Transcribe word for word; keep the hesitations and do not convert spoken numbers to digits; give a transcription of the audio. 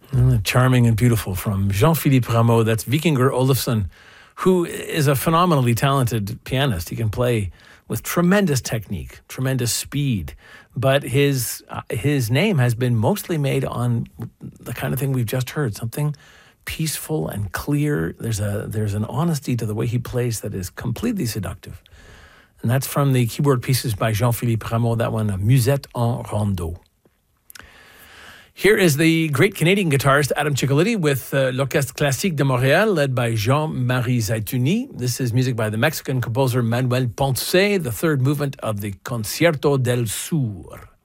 Mm, charming and beautiful from Jean-Philippe Rameau. That's Vikingur Olafsson, who is a phenomenally talented pianist. He can play with tremendous technique, tremendous speed, but his uh, his name has been mostly made on the kind of thing we've just heard, something peaceful and clear. There's a there's an honesty to the way he plays that is completely seductive. And that's from the keyboard pieces by Jean-Philippe Rameau, that one, Musette en Rondeau. Here is the great Canadian guitarist Adam Ciccoliti with uh, l'Orchestre Classique de Montréal, led by Jean-Marie Zaituni. This is music by the Mexican composer Manuel Ponce, the third movement of the Concierto del Sur.